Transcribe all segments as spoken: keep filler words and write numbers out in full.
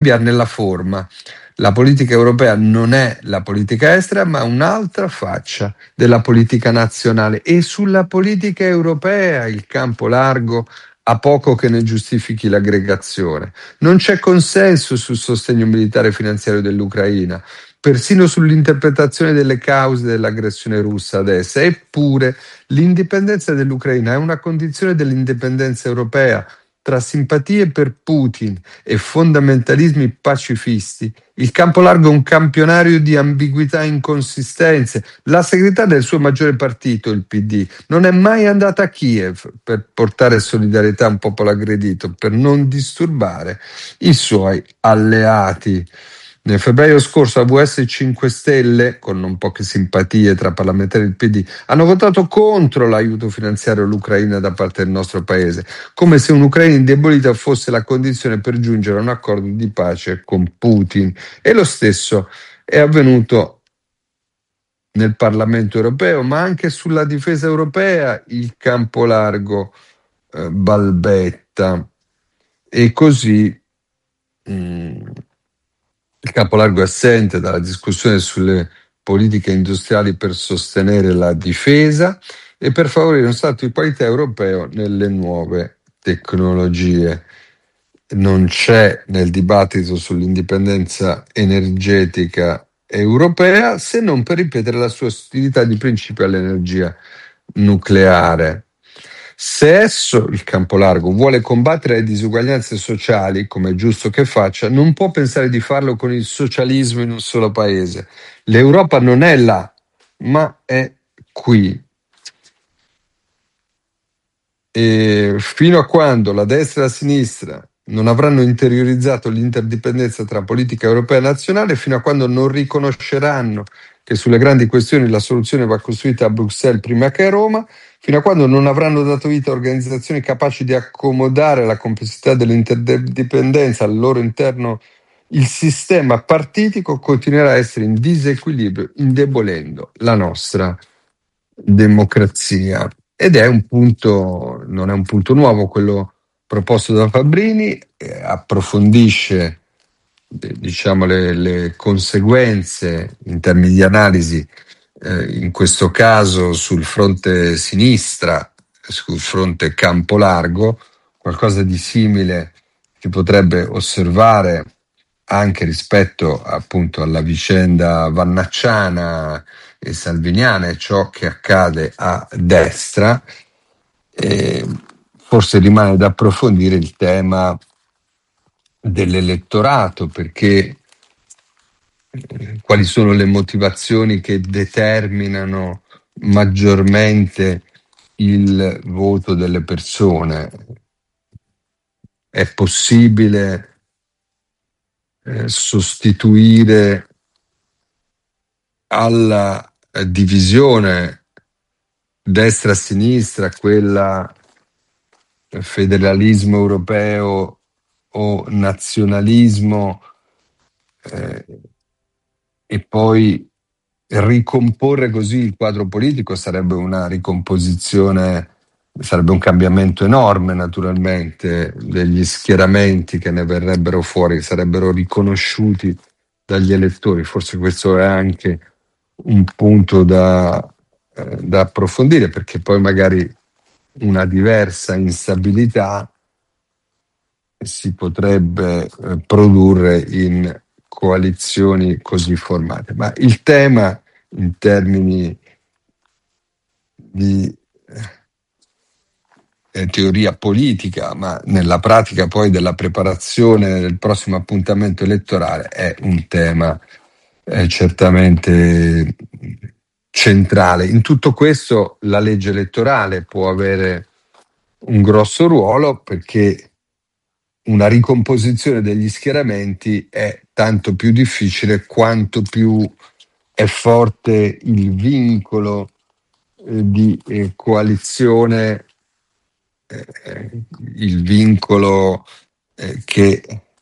cambiare nella forma. La politica europea non è la politica estera, ma un'altra faccia della politica nazionale. E sulla politica europea il campo largo ha poco che ne giustifichi l'aggregazione. Non c'è consenso sul sostegno militare e finanziario dell'Ucraina, persino sull'interpretazione delle cause dell'aggressione russa ad essa. Eppure l'indipendenza dell'Ucraina è una condizione dell'indipendenza europea. Tra simpatie per Putin e fondamentalismi pacifisti, il campo largo è un campionario di ambiguità e inconsistenze. La segretaria del suo maggiore partito, il P D, non è mai andata a Kiev per portare solidarietà a un popolo aggredito, per non disturbare i suoi alleati. Nel febbraio scorso a V S cinque Stelle, con non poche simpatie tra parlamentari del P D, hanno votato contro l'aiuto finanziario all'Ucraina da parte del nostro paese, come se un'Ucraina indebolita fosse la condizione per giungere a un accordo di pace con Putin. E lo stesso è avvenuto nel Parlamento europeo, ma anche sulla difesa europea il campo largo eh, balbetta. E così mh, il campo largo è assente dalla discussione sulle politiche industriali per sostenere la difesa e per favorire un salto di qualità europeo nelle nuove tecnologie. Non c'è nel dibattito sull'indipendenza energetica europea, se non per ripetere la sua ostilità di principio all'energia nucleare. Se esso, il campo largo, vuole combattere le disuguaglianze sociali, come è giusto che faccia, non può pensare di farlo con il socialismo in un solo paese. L'Europa non è là, ma è qui. E fino a quando la destra e la sinistra non avranno interiorizzato l'interdipendenza tra politica europea e nazionale, fino a quando non riconosceranno che sulle grandi questioni la soluzione va costruita a Bruxelles prima che a Roma, fino a quando non avranno dato vita a organizzazioni capaci di accomodare la complessità dell'interdipendenza al loro interno, il sistema partitico continuerà a essere in disequilibrio, indebolendo la nostra democrazia. Ed è un punto, non è un punto nuovo quello proposto da Fabbrini, eh, approfondisce eh, diciamo le, le conseguenze in termini di analisi, eh, in questo caso sul fronte sinistra, sul fronte campo largo. Qualcosa di simile si potrebbe osservare anche rispetto appunto alla vicenda vannacciana e salviniana e ciò che accade a destra. E forse rimane da approfondire il tema dell'elettorato, perché eh, quali sono le motivazioni che determinano maggiormente il voto delle persone. È possibile eh, sostituire alla eh, divisione destra-sinistra quella eh, federalismo europeo o nazionalismo eh, e poi ricomporre così il quadro politico? Sarebbe una ricomposizione, sarebbe un cambiamento enorme naturalmente degli schieramenti che ne verrebbero fuori, sarebbero riconosciuti dagli elettori. Forse questo è anche un punto da, eh, da approfondire, perché poi magari una diversa instabilità si potrebbe eh, produrre in coalizioni così formate. Ma il tema in termini di eh, teoria politica, ma nella pratica poi della preparazione del prossimo appuntamento elettorale, è un tema eh, certamente centrale. In tutto questo la legge elettorale può avere un grosso ruolo, perché una ricomposizione degli schieramenti è tanto più difficile quanto più è forte il vincolo eh, di eh, coalizione, eh, il vincolo eh, che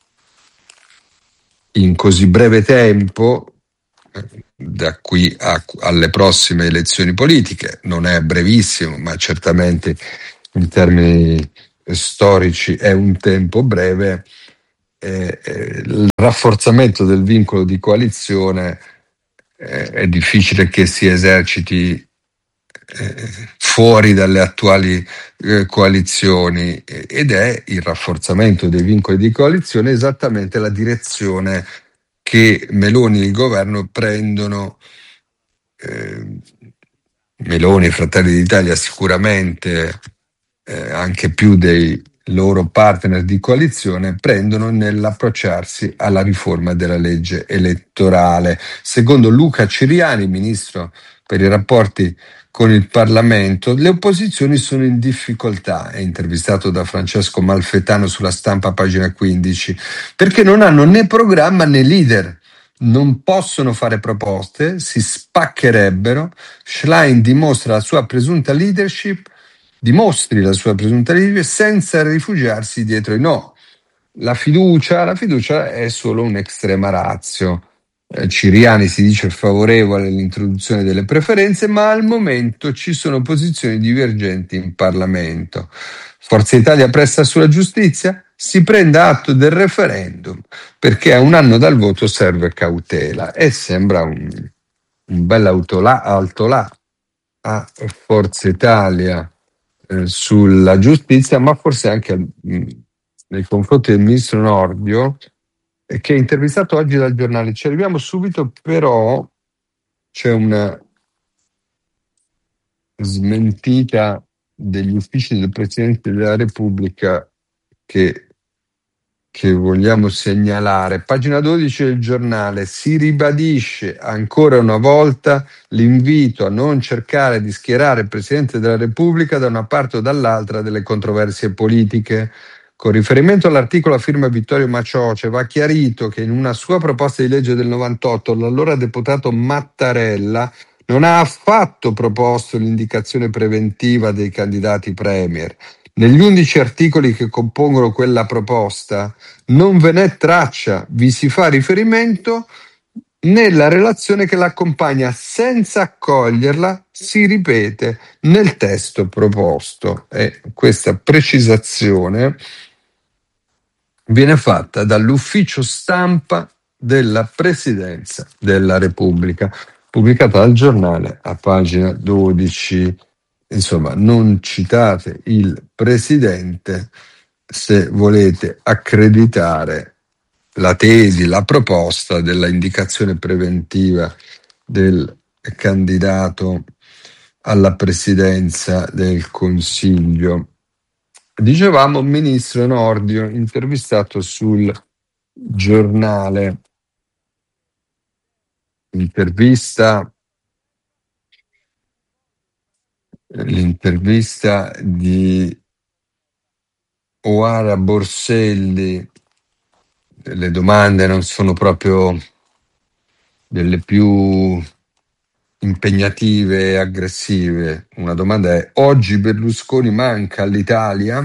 in così breve tempo, eh, da qui a, alle prossime elezioni politiche, non è brevissimo, ma certamente in termini storici è un tempo breve, eh, eh, il rafforzamento del vincolo di coalizione eh, è difficile che si eserciti eh, fuori dalle attuali eh, coalizioni, ed è il rafforzamento dei vincoli di coalizione esattamente la direzione che Meloni e il governo prendono. eh, Meloni e Fratelli d'Italia sicuramente, eh, anche più dei loro partner di coalizione, prendono nell'approcciarsi alla riforma della legge elettorale. Secondo Luca Ciriani, ministro per i rapporti con il Parlamento, le opposizioni sono in difficoltà, è intervistato da Francesco Malfetano sulla Stampa, pagina quindici, perché non hanno né programma né leader. Non possono fare proposte, si spaccherebbero. Schlein dimostra la sua presunta leadership, dimostri la sua presunta leadership senza rifugiarsi dietro i no. La fiducia, la fiducia è solo un'estrema ratio. Eh, Ciriani si dice favorevole all'introduzione delle preferenze, ma al momento ci sono posizioni divergenti in Parlamento. Forza Italia pressa sulla giustizia? Si prenda atto del referendum, perché a un anno dal voto serve cautela, e sembra un, un bel autolà, altolà a Forza Italia eh, sulla giustizia, ma forse anche mh, nei confronti del ministro Nordio, eh, che è intervistato oggi dal Giornale. Ci arriviamo subito, però c'è una smentita degli uffici del Presidente della Repubblica che che vogliamo segnalare. Pagina dodici del Giornale: si ribadisce ancora una volta l'invito a non cercare di schierare il Presidente della Repubblica da una parte o dall'altra delle controversie politiche. Con riferimento all'articolo a firma Vittorio Macioce, va chiarito che in una sua proposta di legge del novantotto l'allora deputato Mattarella non ha affatto proposto l'indicazione preventiva dei candidati premier. Negli undici articoli che compongono quella proposta non ve n'è traccia, vi si fa riferimento nella relazione che l'accompagna, senza accoglierla, si ripete nel testo proposto. E questa precisazione viene fatta dall'ufficio stampa della Presidenza della Repubblica, pubblicata dal Giornale a pagina dodici. Insomma, non citate il Presidente se volete accreditare la tesi, la proposta della indicazione preventiva del candidato alla Presidenza del Consiglio. Dicevamo, ministro Nordio, intervistato sul Giornale. Intervista L'intervista di Oara Borselli. Le domande non sono proprio delle più impegnative e aggressive. Una domanda è: oggi Berlusconi manca all'Italia?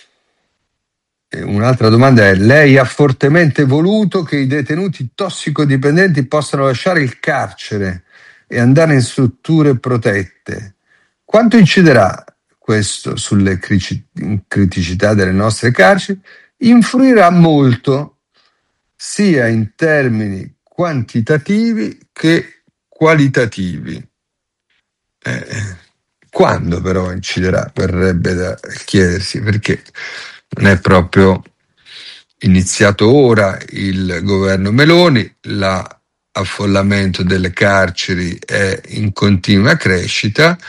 E un'altra domanda è: lei ha fortemente voluto che i detenuti tossicodipendenti possano lasciare il carcere e andare in strutture protette. Quanto inciderà questo sulle criticità delle nostre carceri? Influirà molto, sia in termini quantitativi che qualitativi. Eh, quando però inciderà? Verrebbe da chiedersi, perché non è proprio iniziato ora il governo Meloni, l'affollamento delle carceri è in continua crescita.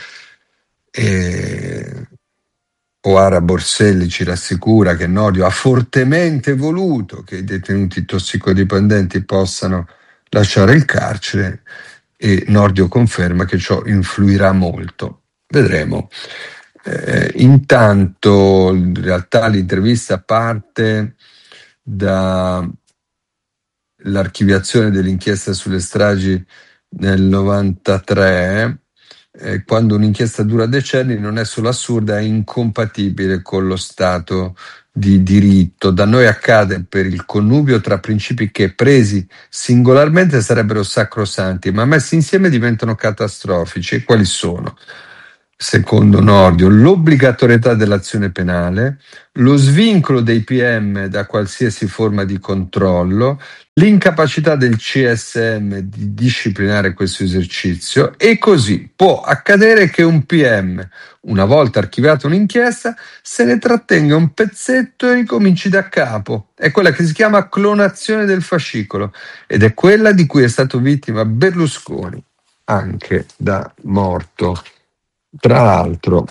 E Oara Borselli ci rassicura che Nordio ha fortemente voluto che i detenuti tossicodipendenti possano lasciare il carcere, e Nordio conferma che ciò influirà molto. Vedremo. Eh, intanto, in realtà, l'intervista parte dall'archiviazione dell'inchiesta sulle stragi nel novantatré. Eh, quando un'inchiesta dura decenni non è solo assurda, è incompatibile con lo Stato di diritto. Da noi accade per il connubio tra principi che, presi singolarmente, sarebbero sacrosanti, ma messi insieme diventano catastrofici. E quali sono? secondo Nordio, l'obbligatorietà dell'azione penale, lo svincolo dei P M da qualsiasi forma di controllo, l'incapacità del C S M di disciplinare questo esercizio e così può accadere che un P M, una volta archiviata un'inchiesta, se ne trattenga un pezzetto e ricominci da capo. È quella che si chiama clonazione del fascicolo ed è quella di cui è stato vittima Berlusconi, anche da morto. Tra l'altro,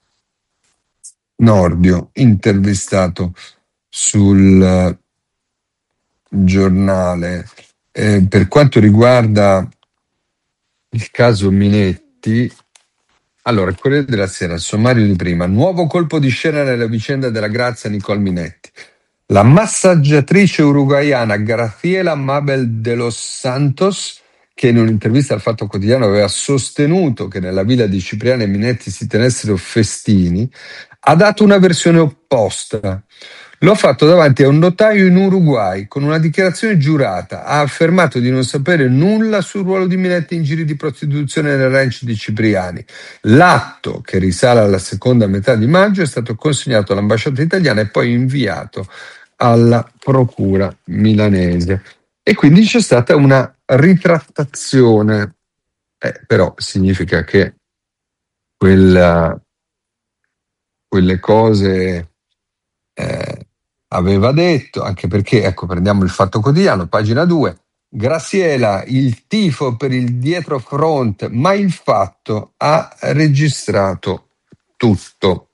Nordio, intervistato sul eh, giornale, eh, per quanto riguarda il caso Minetti, allora, il Corriere della Sera, il sommario di prima, nuovo colpo di scena nella vicenda della Grazia Nicole Minetti. La massaggiatrice uruguaiana Graciela Mabel de los Santos, che in un'intervista al Fatto Quotidiano aveva sostenuto che nella villa di Cipriani e Minetti si tenessero festini, ha dato una versione opposta. L'ho fatto davanti a un notaio in Uruguay con una dichiarazione giurata. Ha affermato di non sapere nulla sul ruolo di Minetti in giri di prostituzione nel ranch di Cipriani. L'atto, che risale alla seconda metà di maggio, è stato consegnato all'ambasciata italiana e poi inviato alla procura milanese. E quindi c'è stata una ritrattazione. Eh, però significa che quella, quelle cose eh, aveva detto, anche perché, ecco, prendiamo il Fatto Quotidiano, pagina due, Graziella, il tifo per il dietro front, ma il Fatto ha registrato tutto.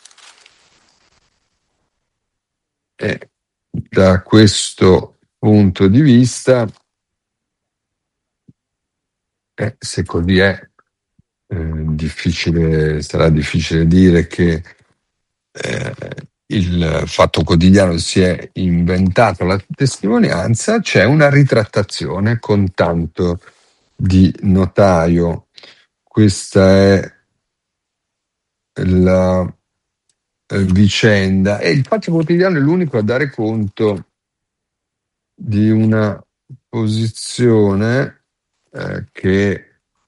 E da questo punto di vista, eh, se così è, eh, difficile, sarà difficile dire che eh, il Fatto Quotidiano si è inventato la testimonianza. C'è una ritrattazione con tanto di notaio. Questa è la eh, vicenda e il Fatto Quotidiano è l'unico a dare conto di una posizione eh, che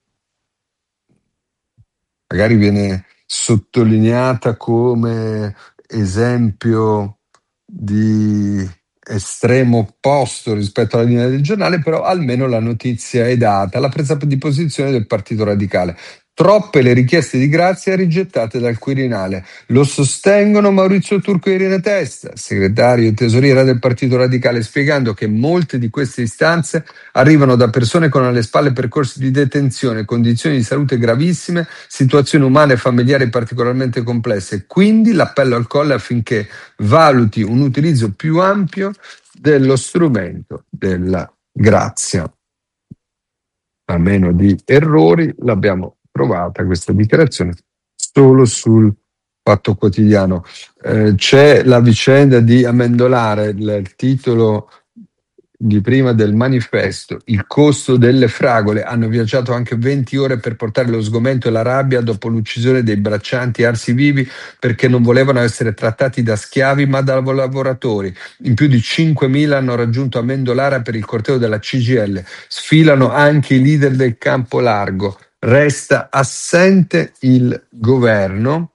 magari viene sottolineata come esempio di estremo opposto rispetto alla linea del giornale, però almeno la notizia è data, la presa di posizione del Partito Radicale. Troppe le richieste di grazia rigettate dal Quirinale. Lo sostengono Maurizio Turco e Irene Testa, segretario e tesoriera del Partito Radicale, spiegando che molte di queste istanze arrivano da persone con alle spalle percorsi di detenzione, condizioni di salute gravissime, situazioni umane e familiari particolarmente complesse. Quindi l'appello al Colle affinché valuti un utilizzo più ampio dello strumento della grazia. A meno di errori, l'abbiamo trovata questa dichiarazione solo sul Fatto Quotidiano. Eh, c'è la vicenda di Amendolare, il titolo di prima del manifesto, il costo delle fragole. Hanno viaggiato anche venti ore per portare lo sgomento e la rabbia dopo l'uccisione dei braccianti arsi vivi perché non volevano essere trattati da schiavi ma da lavoratori. In più di cinquemila hanno raggiunto Amendolara per il corteo della C G I L. Sfilano anche i leader del campo largo. Resta assente il governo.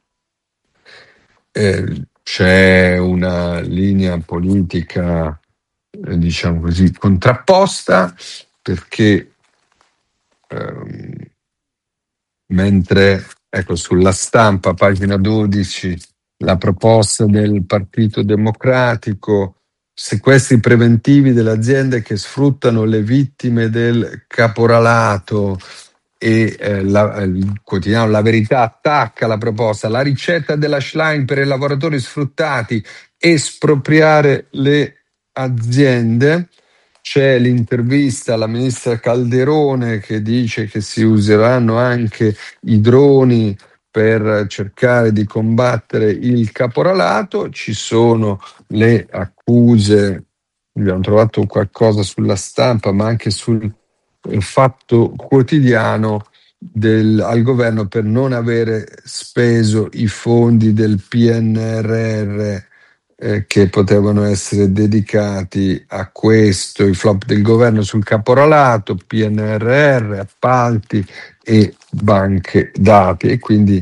Eh, c'è una linea politica eh, diciamo così, contrapposta, perché ehm, mentre ecco, sulla Stampa, pagina dodici, la proposta del Partito Democratico, sequestri preventivi delle aziende che sfruttano le vittime del caporalato, e eh, la, il quotidiano La Verità attacca la proposta, la ricetta della Schlein per i lavoratori sfruttati, espropriare le aziende. C'è l'intervista alla ministra Calderone che dice che si useranno anche i droni per cercare di combattere il caporalato. Ci sono le accuse, abbiamo trovato qualcosa sulla Stampa ma anche sul Fatto Quotidiano, del, al governo per non avere speso i fondi del P N R R eh, che potevano essere dedicati a questo, i flop del governo sul caporalato, P N R R, appalti e banche dati. E quindi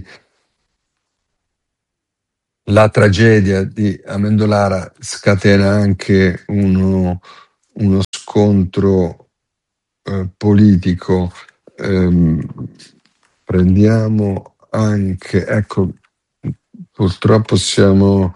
la tragedia di Amendolara scatena anche uno, uno scontro eh, politico. Ehm, prendiamo anche, ecco, purtroppo siamo,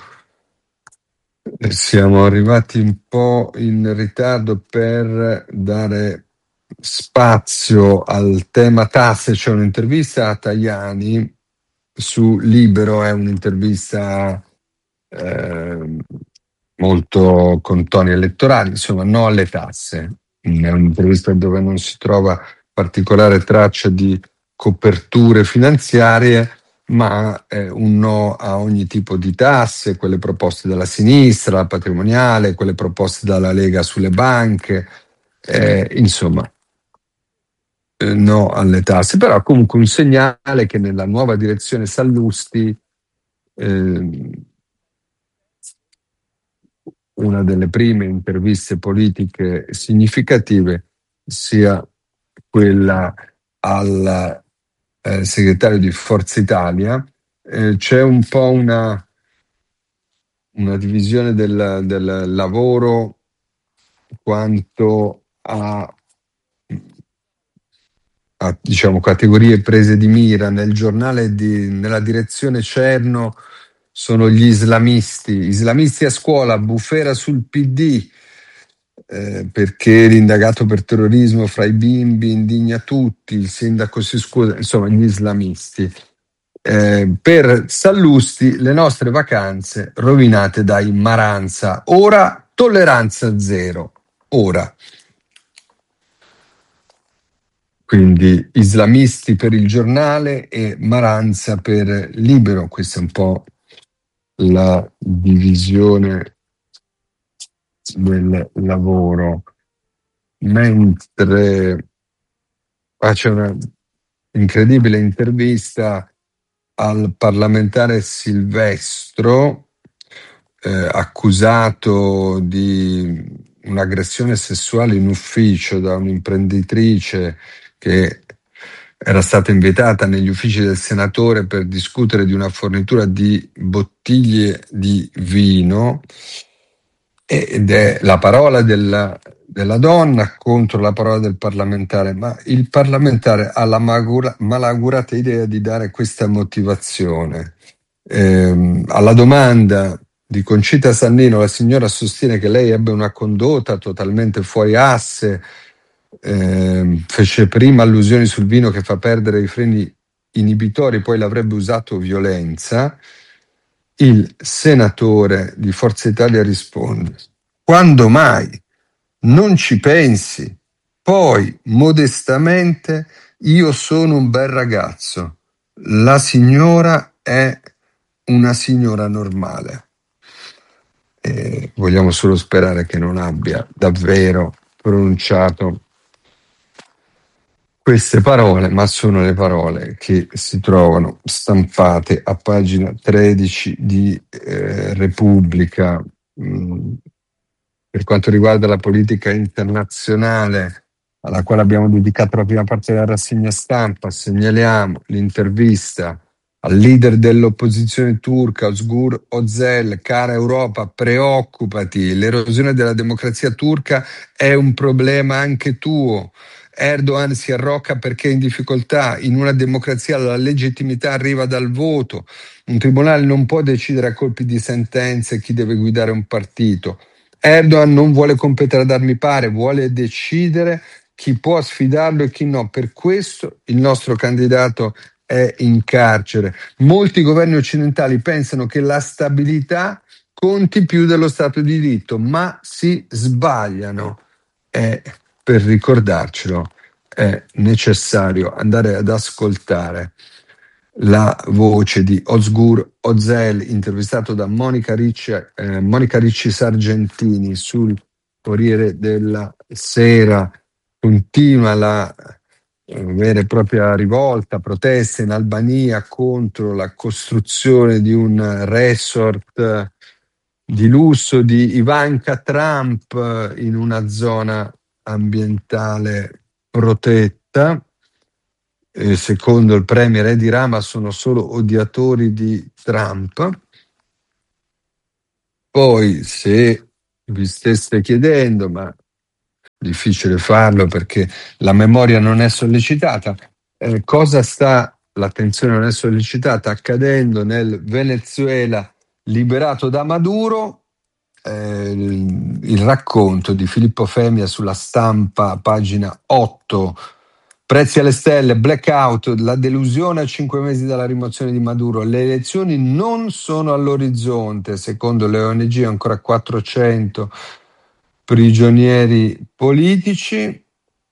siamo arrivati un po' in ritardo per dare spazio al tema tasse. C'è un'intervista a Tajani su Libero, è un'intervista eh, molto con toni elettorali, insomma, no alle tasse. È un'intervista dove non si trova particolare traccia di coperture finanziarie, ma è un no a ogni tipo di tasse, quelle proposte dalla sinistra, la patrimoniale, quelle proposte dalla Lega sulle banche, eh, insomma, eh, no alle tasse, però comunque un segnale che nella nuova direzione Sallusti eh, una delle prime interviste politiche significative sia quella al eh, segretario di Forza Italia. Eh, c'è un po' una, una divisione del, del lavoro quanto a, a, diciamo, categorie prese di mira. Nel giornale di, nella direzione Cerno sono gli islamisti, islamisti a scuola, bufera sul P D, eh, perché l'indagato per terrorismo fra i bimbi indigna tutti, il sindaco si scusa, insomma gli islamisti. Eh, per Sallusti le nostre vacanze rovinate dai Maranza, ora tolleranza zero, ora. Quindi islamisti per il giornale e Maranza per Libero, questa è un po' la divisione del lavoro. Mentre ah, c'è una incredibile intervista al parlamentare Silvestro, eh, accusato di un'aggressione sessuale in ufficio da un'imprenditrice che era stata invitata negli uffici del senatore per discutere di una fornitura di bottiglie di vino, ed è la parola della, della donna contro la parola del parlamentare, ma il parlamentare ha la magura, malaugurata idea di dare questa motivazione. Ehm, alla domanda di Concita Sannino, la signora sostiene che lei ebbe una condotta totalmente fuori asse, ehm, fece prima allusioni sul vino che fa perdere i freni inibitori, poi l'avrebbe usato violenza. Il senatore di Forza Italia risponde: quando mai? Non ci pensi? Poi, modestamente, io sono un bel ragazzo. La signora è una signora normale. E vogliamo solo sperare che non abbia davvero pronunciato queste parole, ma sono le parole che si trovano stampate a pagina tredici di eh, Repubblica. Mm, per quanto riguarda la politica internazionale, alla quale abbiamo dedicato la prima parte della rassegna stampa, segnaliamo l'intervista al leader dell'opposizione turca, Özgür Özel. Cara Europa, preoccupati, l'erosione della democrazia turca è un problema anche tuo. Erdogan si arrocca perché è in difficoltà. In una democrazia la legittimità arriva dal voto. Un tribunale non può decidere a colpi di sentenze chi deve guidare un partito. Erdogan non vuole competere ad armi pari, vuole decidere chi può sfidarlo e chi no. Per questo il nostro candidato è in carcere. Molti governi occidentali pensano che la stabilità conti più dello Stato di diritto, ma si sbagliano. E per ricordarcelo è necessario andare ad ascoltare la voce di Özgür Özel, intervistato da Monica Ricci, eh, Monica Ricci Sargentini sul Corriere della Sera. Continua la eh, vera e propria rivolta, protesta in Albania contro la costruzione di un resort di lusso di Ivanka Trump in una zona ambientale protetta. E secondo il premier Edi Rama sono solo odiatori di Trump. Poi, se vi steste chiedendo, ma difficile farlo perché la memoria non è sollecitata, eh, cosa sta, l'attenzione non è sollecitata, accadendo nel Venezuela liberato da Maduro, eh, il, il racconto di Filippo Femia sulla Stampa, pagina otto. Prezzi alle stelle, blackout, la delusione a cinque mesi dalla rimozione di Maduro. Le elezioni non sono all'orizzonte, secondo le O N G ancora quattrocento prigionieri politici.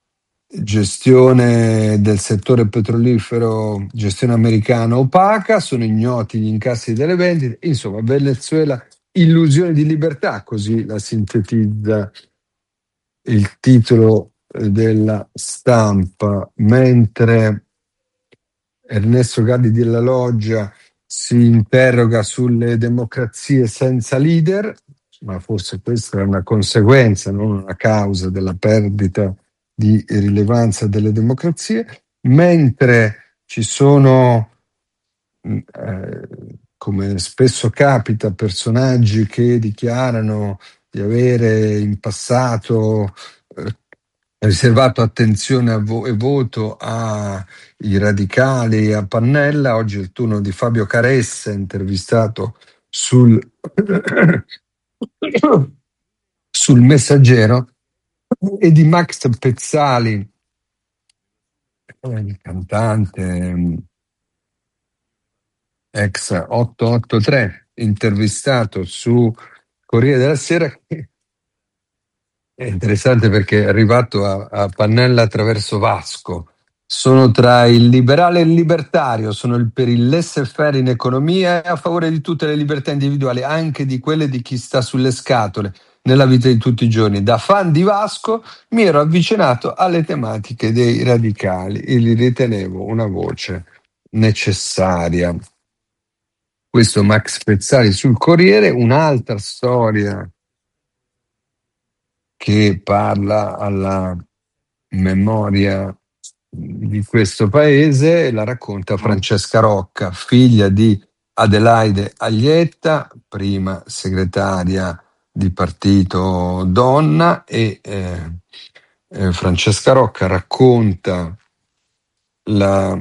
Gestione del settore petrolifero, gestione americana opaca, sono ignoti gli incassi delle vendite. Insomma, Venezuela, illusione di libertà, così la sintetizza il titolo della Stampa, mentre Ernesto Gaddi della Loggia si interroga sulle democrazie senza leader, ma forse questa è una conseguenza, non una causa della perdita di rilevanza delle democrazie, mentre ci sono, eh, come spesso capita, personaggi che dichiarano di avere in passato eh, riservato attenzione a vo- e voto ai radicali e a Pannella. Oggi è il turno di Fabio Caressa, intervistato sul, sul Messaggero, e di Max Pezzali, il cantante ex ottocentoottantatré, intervistato su Corriere della Sera. È interessante perché è arrivato a, a Pannella attraverso Vasco. Sono tra il liberale e il libertario, sono il- per il laissez-faire in economia e a favore di tutte le libertà individuali, anche di quelle di chi sta sulle scatole nella vita di tutti i giorni. Da fan di Vasco mi ero avvicinato alle tematiche dei radicali e li ritenevo una voce necessaria. Questo Max Pezzali sul Corriere. Un'altra storia che parla alla memoria di questo paese, la racconta Francesca Rocca, figlia di Adelaide Aglietta, prima segretaria di partito donna, e eh, eh, Francesca Rocca racconta la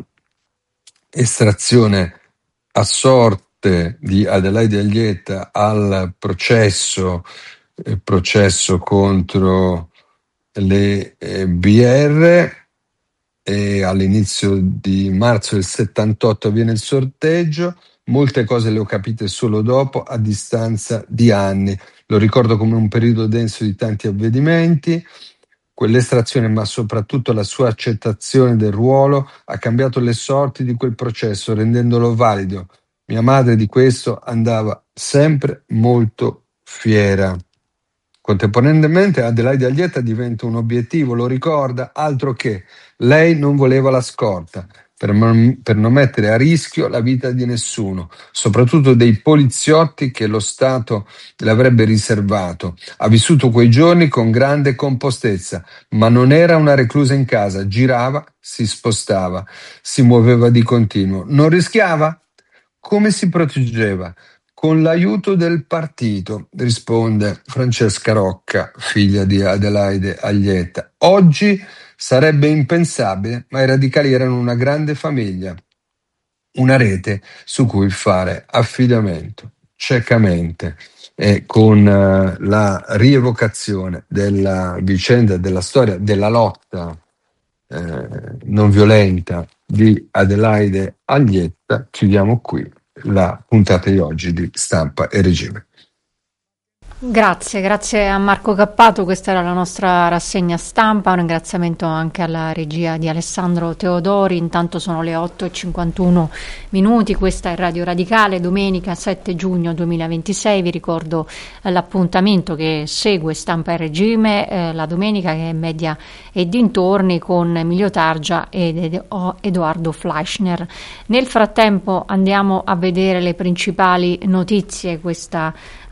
estrazione a sorte di Adelaide Aglietta al processo, eh, processo contro le eh, B R, e all'inizio di marzo del settantotto avviene il sorteggio. Molte cose le ho capite solo dopo, a distanza di anni. Lo ricordo come un periodo denso di tanti avvenimenti. Quell'estrazione, ma soprattutto la sua accettazione del ruolo, ha cambiato le sorti di quel processo, rendendolo valido. Mia madre di questo andava sempre molto fiera. Contemporaneamente Adelaide Aglietta diventa un obiettivo, lo ricorda, altro che lei non voleva la scorta per non, per non mettere a rischio la vita di nessuno, soprattutto dei poliziotti che lo Stato le avrebbe riservato. Ha vissuto quei giorni con grande compostezza, ma non era una reclusa in casa, girava, si spostava, si muoveva di continuo. Non rischiava? Come si proteggeva? Con l'aiuto del partito, risponde Francesca Rocca, figlia di Adelaide Aglietta. Oggi sarebbe impensabile, ma i radicali erano una grande famiglia, una rete su cui fare affidamento ciecamente. E con eh, la rievocazione della vicenda, della storia, della lotta eh, non violenta di Adelaide Aglietta, chiudiamo qui la puntata di oggi di Stampa e Regime. Grazie, grazie a Marco Cappato, questa era la nostra rassegna stampa, un ringraziamento anche alla regia di Alessandro Teodori. Intanto sono le otto e cinquantuno minuti, questa è Radio Radicale, domenica sette giugno duemilaventisei. Vi ricordo eh, l'appuntamento che segue Stampa e Regime eh, la domenica, che è Media e dintorni, con Emilio Targia ed Ed- Edoardo Fleischner. Nel frattempo andiamo a vedere le principali notizie questa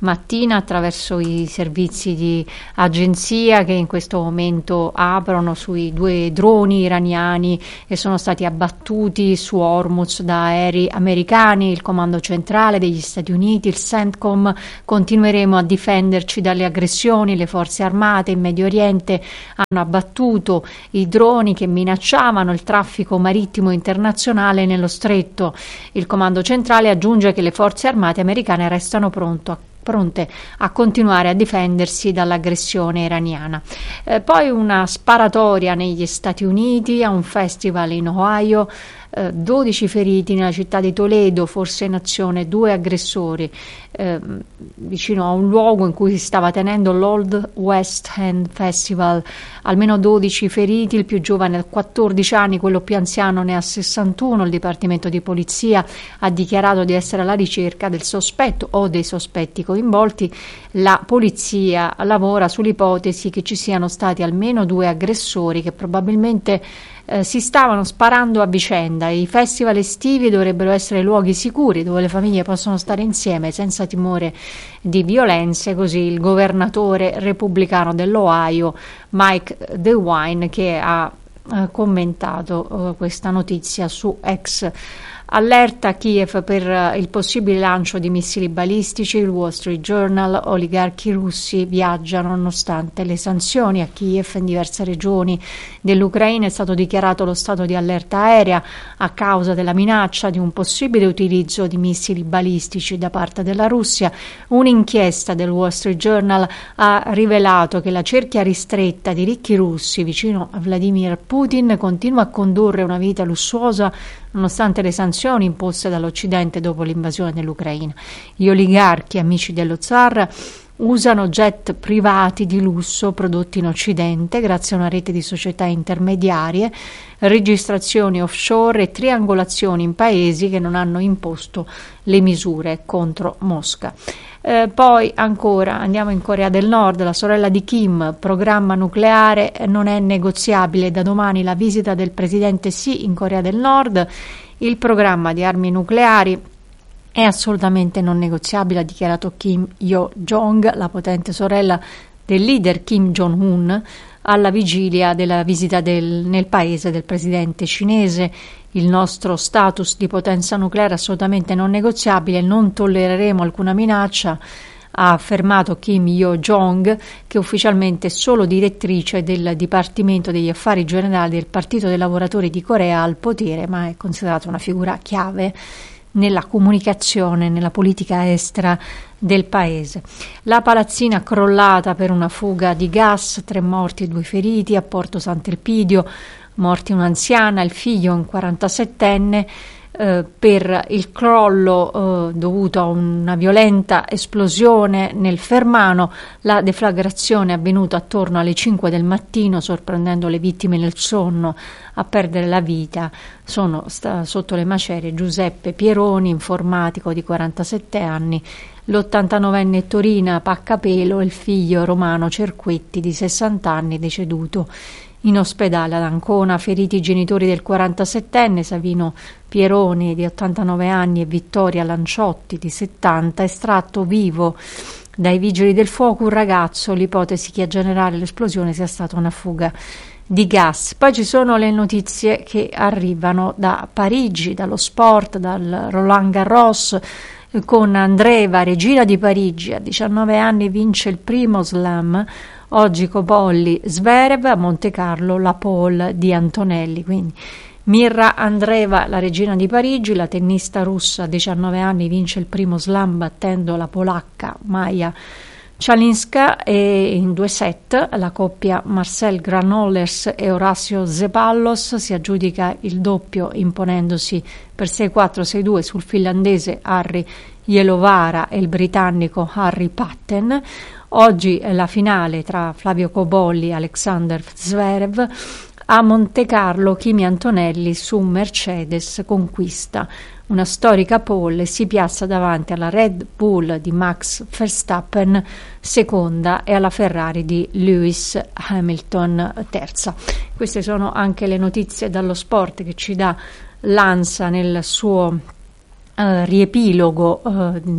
mattina attraverso i servizi di agenzia che in questo momento aprono sui due droni iraniani che sono stati abbattuti su Hormuz da aerei americani, il comando centrale degli Stati Uniti, il CENTCOM. Continueremo a difenderci dalle aggressioni, le forze armate in Medio Oriente hanno abbattuto i droni che minacciavano il traffico marittimo internazionale nello stretto. Il comando centrale aggiunge che le forze armate americane restano pronto a pronte a continuare a difendersi dall'aggressione iraniana. Eh, poi una sparatoria negli Stati Uniti a un festival in Ohio, eh, dodici feriti nella città di Toledo, forse in azione due aggressori eh, vicino a un luogo in cui si stava tenendo l'Old West End Festival, almeno dodici feriti, il più giovane ha quattordici anni, quello più anziano ne ha sessantuno. Il Dipartimento di Polizia ha dichiarato di essere alla ricerca del sospetto o dei sospetti coinvolti. La polizia lavora sull'ipotesi che ci siano stati almeno due aggressori che probabilmente eh, si stavano sparando a vicenda. I festival estivi dovrebbero essere luoghi sicuri dove le famiglie possono stare insieme senza timore di violenze, così il governatore repubblicano dell'Ohio Mike DeWine, che ha eh, commentato eh, questa notizia su X. Allerta Kiev per il possibile lancio di missili balistici. Il Wall Street Journal: oligarchi russi viaggiano nonostante le sanzioni. A Kiev, in diverse regioni dell'Ucraina, è stato dichiarato lo stato di allerta aerea a causa della minaccia di un possibile utilizzo di missili balistici da parte della Russia. Un'inchiesta del Wall Street Journal ha rivelato che la cerchia ristretta di ricchi russi vicino a Vladimir Putin continua a condurre una vita lussuosa nonostante le sanzioni imposte dall'Occidente dopo l'invasione dell'Ucraina. Gli oligarchi, amici dello zar, usano jet privati di lusso prodotti in Occidente grazie a una rete di società intermediarie, registrazioni offshore e triangolazioni in paesi che non hanno imposto le misure contro Mosca. Eh, poi ancora andiamo in Corea del Nord. La sorella di Kim: programma nucleare non è negoziabile. Da domani la visita del presidente Xi in Corea del Nord. Il programma di armi nucleari è assolutamente non negoziabile, ha dichiarato Kim Yo-jong, la potente sorella del leader Kim Jong-un, alla vigilia della visita del, nel paese del presidente cinese. Il nostro status di potenza nucleare è assolutamente non negoziabile, non tollereremo alcuna minaccia, ha affermato Kim Yo-jong, che è ufficialmente solo direttrice del Dipartimento degli Affari Generali del Partito dei Lavoratori di Corea al potere, ma è considerata una figura chiave nella comunicazione, nella politica estera del paese. La palazzina crollata per una fuga di gas, tre morti e due feriti a Porto Sant'Elpidio, morti un'anziana, il figlio un quarantasettenne, eh, per il crollo eh, dovuto a una violenta esplosione nel Fermano. La deflagrazione è avvenuta attorno alle cinque del mattino, sorprendendo le vittime nel sonno. A perdere la vita sono sta, sotto le macerie Giuseppe Pieroni, informatico di quarantasette anni, l'ottantanovenne Torina Paccapelo e il figlio Romano Cerquetti di sessanta anni, deceduto in ospedale ad Ancona. Feriti i genitori del quarantasettenne Savino Pieroni di ottantanove anni e Vittoria Lanciotti di settanta, estratto vivo dai vigili del fuoco un ragazzo. L'ipotesi che a generare l'esplosione sia stata una fuga di gas. Poi ci sono le notizie che arrivano da Parigi, dallo sport, dal Roland Garros, con Andreeva, regina di Parigi, a diciannove anni vince il primo slam. Oggi Cobolli, Zverev, a Monte Carlo la pole di Antonelli. Quindi Mirra Andreeva, la regina di Parigi, la tennista russa a diciannove anni vince il primo slam battendo la polacca Maja Cialinska, e in due set la coppia Marcel Granollers e Horacio Zeballos si aggiudica il doppio imponendosi per sei quattro sei due sul finlandese Harry Jelovara e il britannico Harry Patten. Oggi è la finale tra Flavio Cobolli e Alexander Zverev. A Monte Carlo Kimi Antonelli su Mercedes conquista una storica pole e si piazza davanti alla Red Bull di Max Verstappen seconda e alla Ferrari di Lewis Hamilton terza. Queste sono anche le notizie dallo sport che ci dà l'ANSA nel suo uh, riepilogo uh,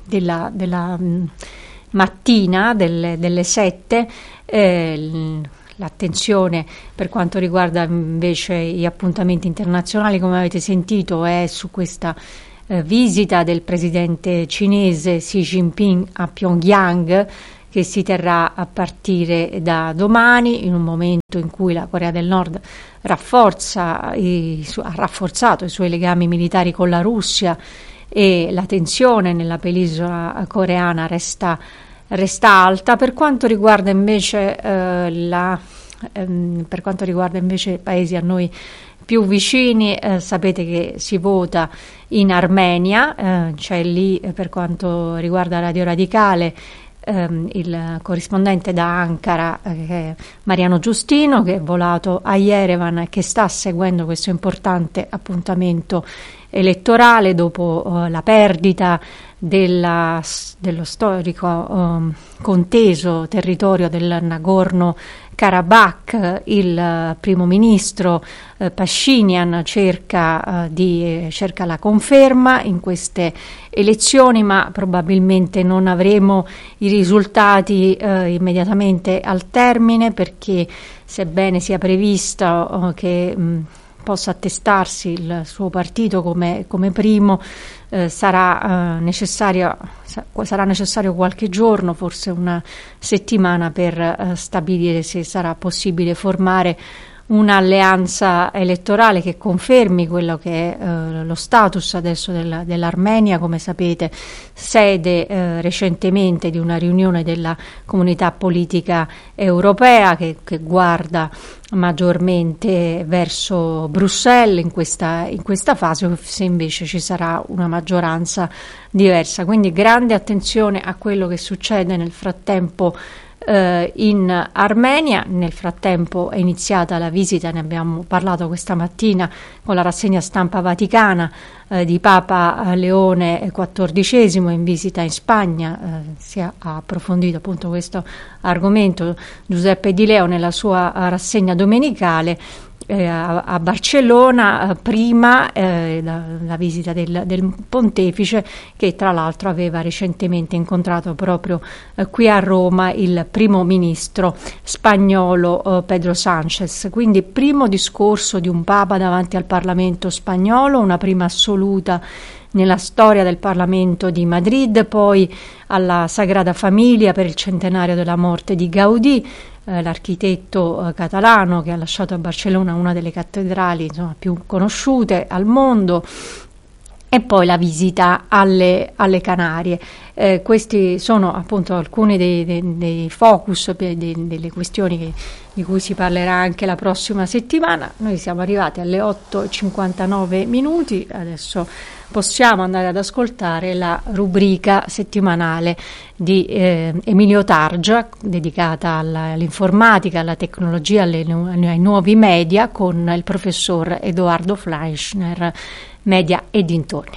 della, della mh, mattina, delle, delle sette, eh, l'attenzione per quanto riguarda invece gli appuntamenti internazionali, come avete sentito, è su questa eh, visita del presidente cinese Xi Jinping a Pyongyang, che si terrà a partire da domani, in un momento in cui la Corea del Nord rafforza i, ha rafforzato i suoi legami militari con la Russia e la tensione nella penisola coreana resta, resta alta. Per quanto riguarda invece eh, la, ehm, per quanto riguarda invece i paesi a noi più vicini, eh, sapete che si vota in Armenia, eh, c'è lì eh, per quanto riguarda Radio Radicale ehm, il corrispondente da Ankara, eh, Mariano Giustino, che è volato a Yerevan e che sta seguendo questo importante appuntamento elettorale dopo eh, la perdita della, dello storico eh, conteso territorio del Nagorno-Karabakh. Il primo ministro eh, Pashinyan cerca, eh, di, cerca la conferma in queste elezioni, ma probabilmente non avremo i risultati eh, immediatamente al termine, perché sebbene sia previsto eh, che mh, possa attestarsi il suo partito come, come primo, eh, sarà, eh, necessario, sarà necessario qualche giorno, forse una settimana, per eh, stabilire se sarà possibile formare un'alleanza elettorale che confermi quello che è eh, lo status adesso del, dell'Armenia. Come sapete, sede eh, recentemente di una riunione della comunità politica europea che, che guarda maggiormente verso Bruxelles in questa, in questa fase, se invece ci sarà una maggioranza diversa. Quindi grande attenzione a quello che succede nel frattempo in Armenia. Nel frattempo è iniziata la visita, ne abbiamo parlato questa mattina con la rassegna stampa vaticana, eh, di Papa Leone quattordicesimo in visita in Spagna. Eh, si è approfondito appunto questo argomento Giuseppe Di Leo nella sua rassegna domenicale. Eh, a, a Barcellona, eh, prima eh, la, la visita del, del pontefice, che tra l'altro aveva recentemente incontrato proprio eh, qui a Roma il primo ministro spagnolo eh, Pedro Sánchez. Quindi primo discorso di un papa davanti al Parlamento spagnolo, una prima assoluta nella storia del Parlamento di Madrid, poi alla Sagrada Famiglia per il centenario della morte di Gaudì, eh, l'architetto eh, catalano che ha lasciato a Barcellona una delle cattedrali, insomma, più conosciute al mondo, e poi la visita alle, alle Canarie. Eh, questi sono appunto alcuni dei, dei, dei focus, dei, delle questioni che, di cui si parlerà anche la prossima settimana. Noi siamo arrivati alle otto e cinquantanove minuti, adesso possiamo andare ad ascoltare la rubrica settimanale di eh, Emilio Targia, dedicata alla, all'informatica, alla tecnologia, alle, ai nuovi media, con il professor Edoardo Fleischner, Media e dintorni.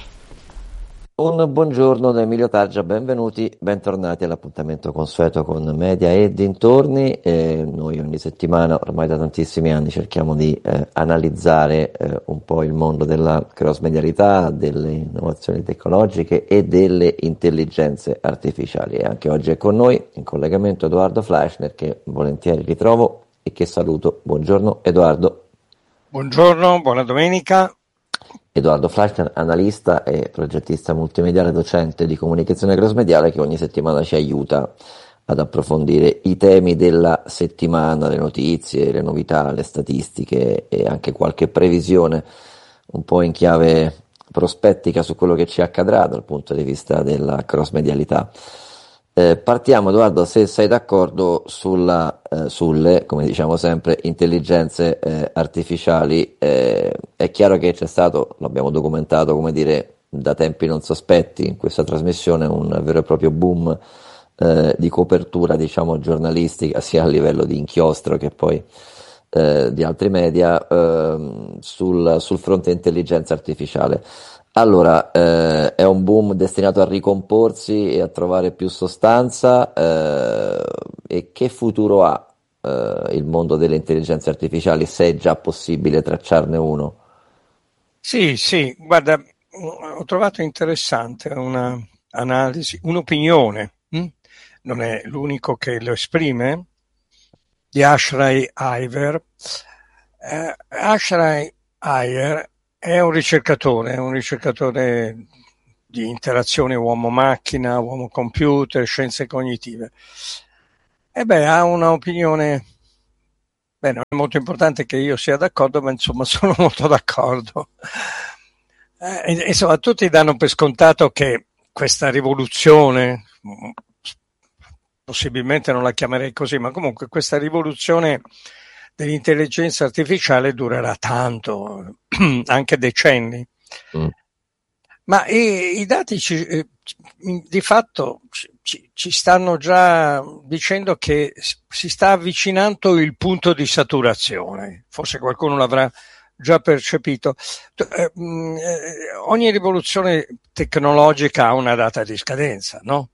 Un buongiorno da Emilio Targia, benvenuti, bentornati all'appuntamento consueto con Media e dintorni. Eh, noi ogni settimana, ormai da tantissimi anni, cerchiamo di eh, analizzare eh, un po' il mondo della cross-medialità, delle innovazioni tecnologiche e delle intelligenze artificiali. E anche oggi è con noi in collegamento Edoardo Fleischner, che volentieri ritrovo e che saluto. Buongiorno Edoardo. Buongiorno, buona domenica. Edoardo Fleischner, analista e progettista multimediale, docente di comunicazione crossmediale, che ogni settimana ci aiuta ad approfondire i temi della settimana, le notizie, le novità, le statistiche e anche qualche previsione un po' in chiave prospettica su quello che ci accadrà dal punto di vista della crossmedialità. Eh, partiamo, Edoardo, se sei d'accordo, sulla, eh, sulle, come diciamo sempre, intelligenze eh, artificiali. Eh, è chiaro che c'è stato, l'abbiamo documentato, come dire, da tempi non sospetti in questa trasmissione, un vero e proprio boom eh, di copertura, diciamo, giornalistica, sia a livello di inchiostro che poi eh, di altri media, eh, sul, sul fronte intelligenza artificiale. Allora, eh, è un boom destinato a ricomporsi e a trovare più sostanza, eh, e che futuro ha eh, il mondo delle intelligenze artificiali, se è già possibile tracciarne uno? Sì, sì, guarda, ho trovato interessante una analisi, un'opinione, hm? non è l'unico che lo esprime, di Ashray Iyer. Eh, Ashray Iyer è un ricercatore, è un ricercatore di interazione uomo-macchina, uomo-computer, scienze cognitive. E beh, ha una opinione, beh, non è molto importante che io sia d'accordo, ma insomma sono molto d'accordo. Eh, insomma, tutti danno per scontato che questa rivoluzione, possibilmente non la chiamerei così, ma comunque questa rivoluzione dell'intelligenza artificiale durerà tanto, anche decenni. Mm. Ma i, i dati ci, eh, di fatto ci, ci stanno già dicendo che si sta avvicinando il punto di saturazione, forse qualcuno l'avrà già percepito. Eh, eh, ogni rivoluzione tecnologica ha una data di scadenza, no?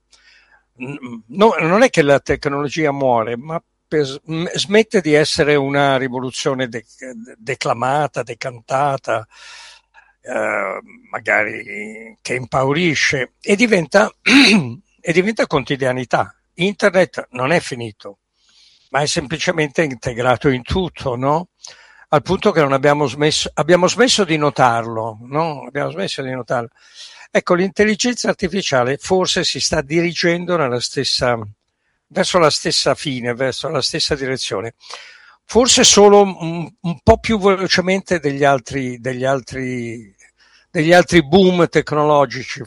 No, non è che la tecnologia muore, ma per, smette di essere una rivoluzione de, declamata, decantata, eh, magari che impaurisce, e diventa, e diventa quotidianità. Internet non è finito, ma è semplicemente integrato in tutto, no? Al punto che non abbiamo smesso, abbiamo smesso di notarlo, no? Abbiamo smesso di notarlo. Ecco, l'intelligenza artificiale forse si sta dirigendo nella stessa, verso la stessa fine, verso la stessa direzione. Forse solo un, un po' più velocemente degli altri, degli altri, degli altri boom tecnologici.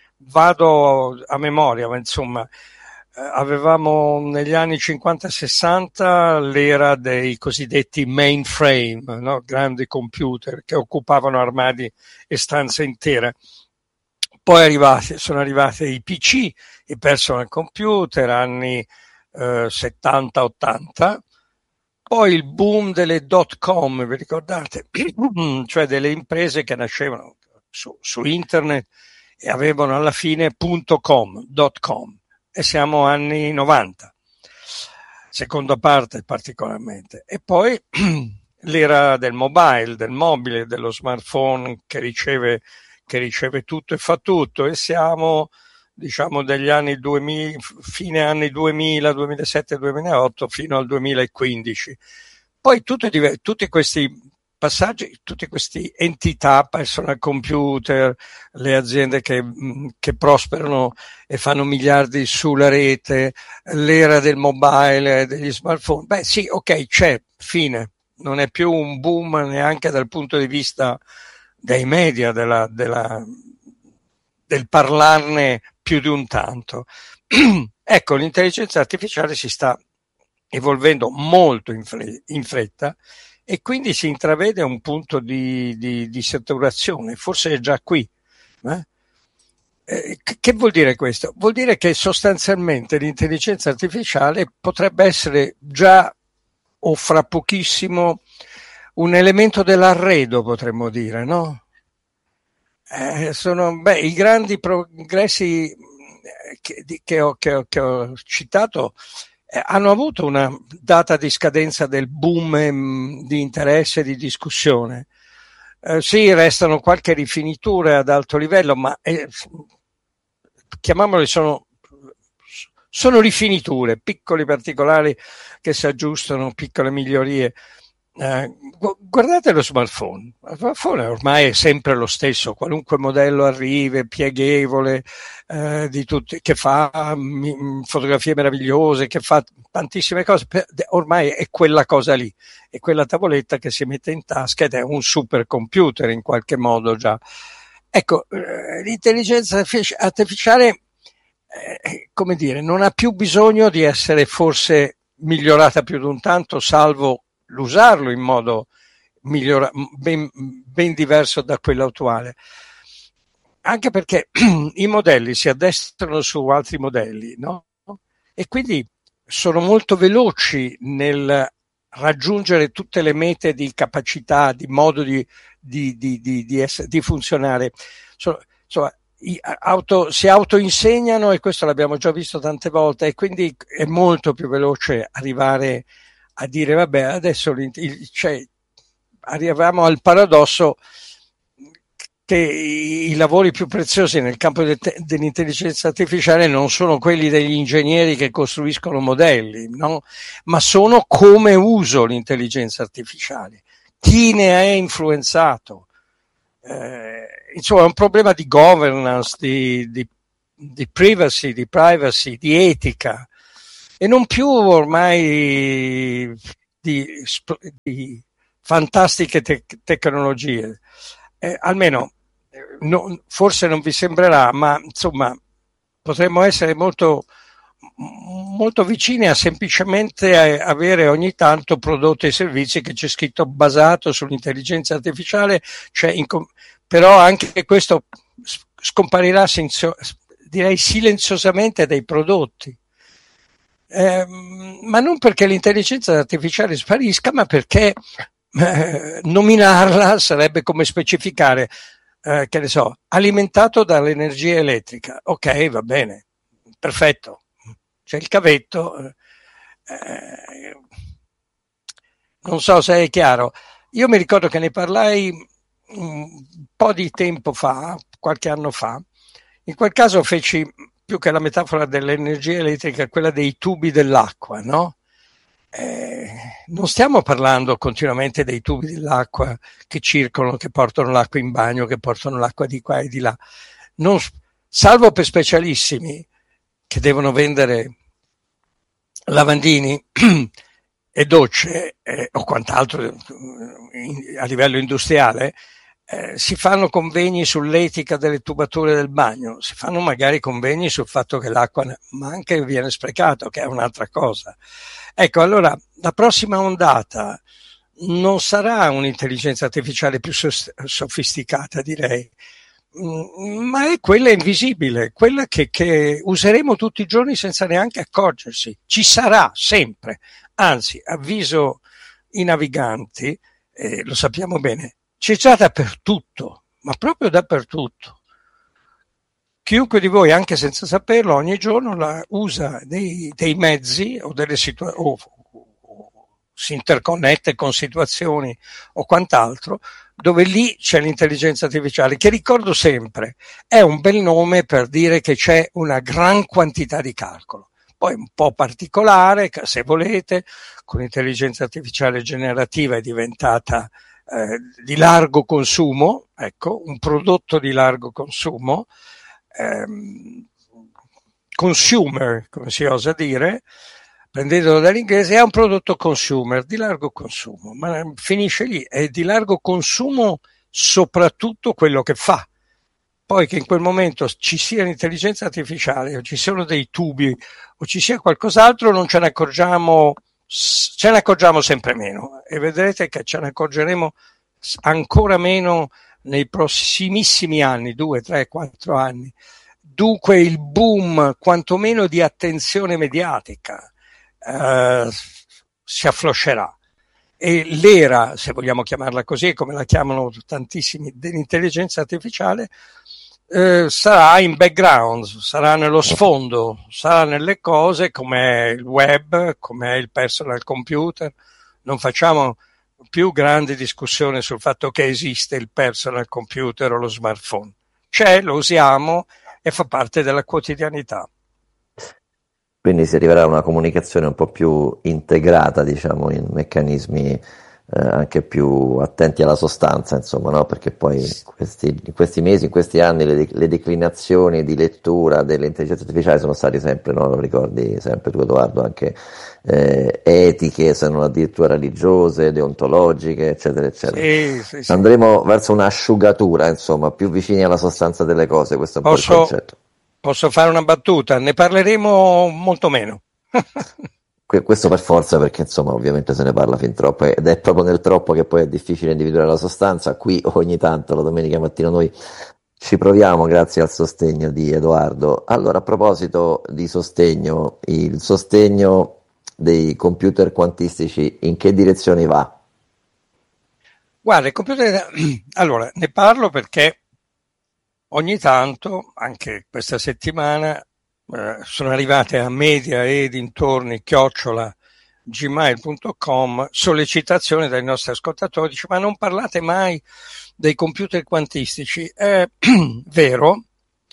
Vado a memoria, ma insomma, avevamo negli anni cinquanta sessanta l'era dei cosiddetti mainframe, no? Grandi computer che occupavano armadi e stanze intere. Poi arrivati, sono arrivati i P C, i personal computer, anni eh, settanta ottanta, poi il boom delle dot com, vi ricordate? Cioè delle imprese che nascevano su, su internet e avevano alla fine .com, .com, e siamo anni novanta, seconda parte particolarmente. E poi l'era del mobile, del mobile, dello smartphone che riceve che riceve tutto e fa tutto, e siamo, diciamo, degli anni duemila, fine anni duemila, duemilasette, duemilaotto fino al duemilaquindici. Poi tutti, tutti questi passaggi, tutte queste entità, personal computer, le aziende che, che prosperano e fanno miliardi sulla rete, l'era del mobile, degli smartphone, beh sì, ok, c'è, fine, non è più un boom neanche dal punto di vista dei media, della, della, del parlarne più di un tanto. Ecco, l'intelligenza artificiale si sta evolvendo molto in, fre- in fretta, e quindi si intravede un punto di, di, di saturazione, forse è già qui. Eh? Eh, che vuol dire questo? Vuol dire che sostanzialmente l'intelligenza artificiale potrebbe essere già o fra pochissimo un elemento dell'arredo, potremmo dire, no? Eh, sono, beh, i grandi progressi che, che, ho, che, ho, che ho citato eh, hanno avuto una data di scadenza del boom eh, di interesse e di discussione. Eh, sì, restano qualche rifiniture ad alto livello, ma eh, chiamiamole sono sono rifiniture, piccoli particolari che si aggiustano, piccole migliorie. Eh, guardate lo smartphone, lo smartphone ormai è sempre lo stesso, qualunque modello arrivi, pieghevole, eh, di tutti, che fa m- fotografie meravigliose, che fa tantissime cose, ormai è quella cosa lì, è quella tavoletta che si mette in tasca ed è un supercomputer in qualche modo già. Ecco, eh, l'intelligenza artificiale, eh, come dire, non ha più bisogno di essere forse migliorata più di un tanto, salvo l'usarlo in modo migliora, ben, ben diverso da quello attuale, anche perché i modelli si addestrano su altri modelli, no? E quindi sono molto veloci nel raggiungere tutte le mete di capacità, di modo di, di, di, di, di, essere, di funzionare. So, insomma, auto, si autoinsegnano, e questo l'abbiamo già visto tante volte, e quindi è molto più veloce arrivare a dire vabbè, adesso cioè, arriviamo al paradosso che i, i lavori più preziosi nel campo de, dell'intelligenza artificiale non sono quelli degli ingegneri che costruiscono modelli, no? Ma sono come uso l'intelligenza artificiale, chi ne è influenzato. Eh, insomma, è un problema di governance, di, di, di privacy, di privacy, di etica, e non più ormai di, di fantastiche te- tecnologie. Eh, almeno no, forse non vi sembrerà, ma insomma potremmo essere molto, molto vicini a semplicemente a avere ogni tanto prodotti e servizi che c'è scritto basato sull'intelligenza artificiale, cioè in, però anche questo scomparirà senzio, direi silenziosamente dai prodotti. Eh, ma non perché l'intelligenza artificiale sparisca, ma perché eh, nominarla sarebbe come specificare, eh, che ne so, alimentato dall'energia elettrica. Ok, va bene, perfetto, c'è il cavetto. Eh, non so se è chiaro. Io mi ricordo che ne parlai un po' di tempo fa, qualche anno fa. In quel caso feci più che la metafora dell'energia elettrica, quella dei tubi dell'acqua, no? Eh, non stiamo parlando continuamente dei tubi dell'acqua che circolano, che portano l'acqua in bagno, che portano l'acqua di qua e di là. Non, salvo per specialissimi che devono vendere lavandini e docce eh, o quant'altro in, a livello industriale, eh, si fanno convegni sull'etica delle tubature del bagno, si fanno magari convegni sul fatto che l'acqua manca e viene sprecato, che è un'altra cosa. Ecco, allora la prossima ondata non sarà un'intelligenza artificiale più sofisticata, direi, ma è quella invisibile, quella che, che useremo tutti i giorni senza neanche accorgersi. Ci sarà sempre, anzi, avviso i naviganti, eh, lo sappiamo bene, c'è già dappertutto, ma proprio dappertutto. Chiunque di voi, anche senza saperlo, ogni giorno la usa dei, dei mezzi o delle situazioni, si interconnette con situazioni o quant'altro, dove lì c'è l'intelligenza artificiale, che ricordo sempre, è un bel nome per dire che c'è una gran quantità di calcolo. Poi un po' particolare, se volete, con l'intelligenza artificiale generativa è diventata eh, di largo consumo, ecco, un prodotto di largo consumo, ehm, consumer, come si osa dire, prendendolo dall'inglese, è un prodotto consumer di largo consumo, ma finisce lì, è di largo consumo soprattutto quello che fa. Poi che in quel momento ci sia l'intelligenza artificiale o ci siano dei tubi o ci sia qualcos'altro, non ce ne accorgiamo, ce ne accorgiamo sempre meno, e vedrete che ce ne accorgeremo ancora meno nei prossimissimi anni, due, tre, quattro anni. Dunque il boom quantomeno di attenzione mediatica eh, si affloscerà, e l'era, se vogliamo chiamarla così, come la chiamano tantissimi, dell'intelligenza artificiale eh, sarà in background, sarà nello sfondo, sarà nelle cose come il web, come il personal computer. Non facciamo più grandi discussioni sul fatto che esiste il personal computer o lo smartphone. C'è, lo usiamo e fa parte della quotidianità. Quindi si arriverà a una comunicazione un po' più integrata, diciamo, in meccanismi eh, anche più attenti alla sostanza, insomma, no? Perché poi questi, in questi mesi, in questi anni, le, le declinazioni di lettura dell'intelligenza artificiale sono state sempre, no? Lo ricordi sempre tu, Edoardo, anche eh, etiche, se non addirittura religiose, deontologiche, eccetera, eccetera. Sì, sì, sì. Andremo verso un'asciugatura, insomma, più vicini alla sostanza delle cose, questo è un Posso, po' il concetto. Posso fare una battuta? Ne parleremo molto meno. Questo per forza, perché insomma ovviamente se ne parla fin troppo, ed è proprio nel troppo che poi è difficile individuare la sostanza. Qui ogni tanto la domenica mattina noi ci proviamo grazie al sostegno di Edoardo. Allora, a proposito di sostegno, il sostegno dei computer quantistici in che direzione va? Guarda, il computer, allora ne parlo perché ogni tanto, anche questa settimana, eh, sono arrivate a media e dintorni chiocciola gmail punto com, sollecitazione dai nostri ascoltatori, dice: ma non parlate mai dei computer quantistici? È vero,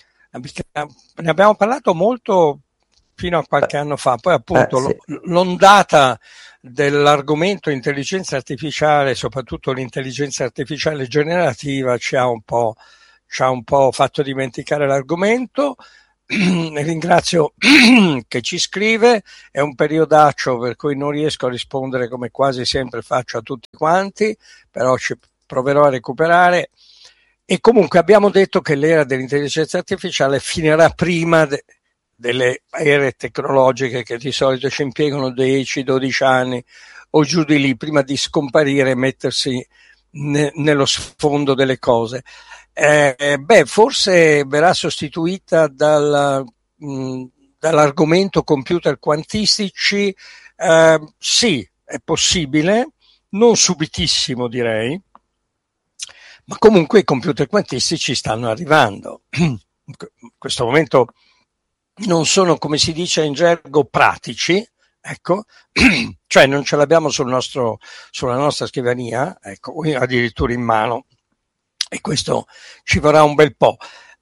ne abbiamo parlato molto fino a qualche anno fa, poi appunto eh, sì. l'ondata dell'argomento intelligenza artificiale, soprattutto l'intelligenza artificiale generativa, ci ha un po', ci ha un po' fatto dimenticare l'argomento. Ringrazio che ci scrive, è un periodaccio per cui non riesco a rispondere come quasi sempre faccio a tutti quanti, però ci proverò a recuperare. E comunque abbiamo detto che l'era dell'intelligenza artificiale finirà prima de- delle ere tecnologiche che di solito ci impiegano dieci dodici anni o giù di lì, prima di scomparire e mettersi ne- nello sfondo delle cose. Eh, beh, forse verrà sostituita dal, mh, dall'argomento computer quantistici, eh, sì, è possibile, non subitissimo direi, ma comunque i computer quantistici stanno arrivando. In questo momento non sono, come si dice in gergo, pratici, ecco, cioè non ce l'abbiamo sul nostro, sulla nostra scrivania, ecco, o addirittura in mano. E questo ci vorrà un bel po'.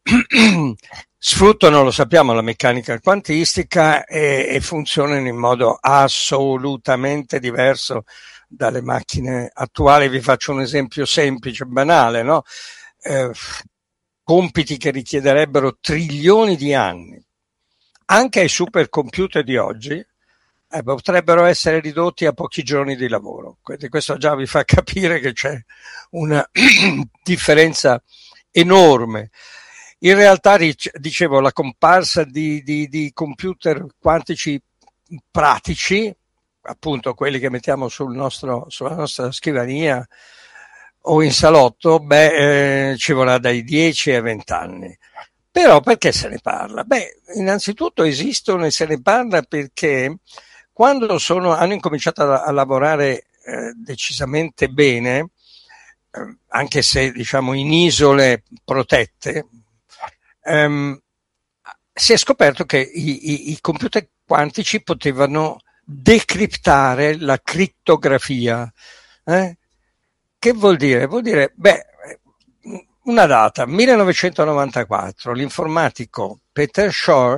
Sfruttano, lo sappiamo, la meccanica quantistica e, e funzionano in modo assolutamente diverso dalle macchine attuali. Vi faccio un esempio semplice, banale, no? Eh, compiti che richiederebbero trilioni di anni, anche ai supercomputer di oggi, Eh, potrebbero essere ridotti a pochi giorni di lavoro. Quindi questo già vi fa capire che c'è una differenza enorme. In realtà, dicevo, la comparsa di, di, di computer quantici pratici, appunto quelli che mettiamo sul nostro, sulla nostra scrivania o in salotto, beh, eh, ci vorrà dai dieci ai venti anni. Però perché se ne parla? Beh, innanzitutto esistono e se ne parla perché quando sono, hanno incominciato a, a lavorare eh, decisamente bene, eh, anche se diciamo in isole protette, ehm, si è scoperto che i, i, i computer quantici potevano decriptare la crittografia. Eh? Che vuol dire? Vuol dire, beh, una data, millenovecentonovantaquattro, l'informatico Peter Shor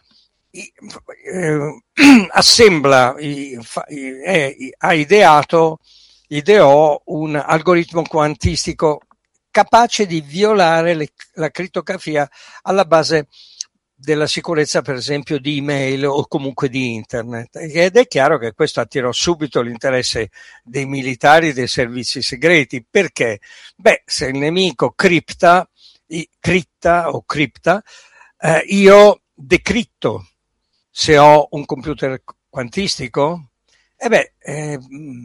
Eh, assembla, i, eh, ha ideato, ideò un algoritmo quantistico capace di violare le, la crittografia alla base della sicurezza, per esempio, di email o comunque di internet. Ed è chiaro che questo attirò subito l'interesse dei militari e dei servizi segreti. Perché? Beh, se il nemico cripta, cripta o cripta, eh, io decritto. Se ho un computer quantistico? Eh beh, eh,